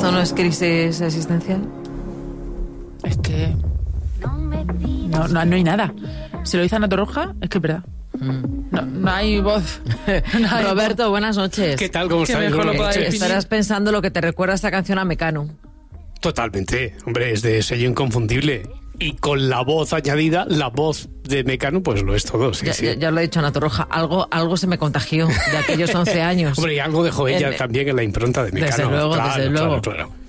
¿Esto no es crisis existencial? Es que no hay nada. Si lo dice Ana Torroja, es que es verdad. No hay voz. No hay Roberto, voz. buenas noches. ¿Qué tal? ¿Cómo Que estáis? mejor lo Buenas pueda noches. definir. Estarás pensando lo que te recuerda esta canción a Mecano. Totalmente. Hombre, es de sello inconfundible. Y con la voz añadida, la voz de Mecano, pues lo es todo. Sí, sí. Ya lo he dicho, Ana Torroja, algo se me contagió de aquellos 11 años. Hombre, y algo dejó ella también en la impronta de Mecano. Desde luego, Claro, desde luego. Claro.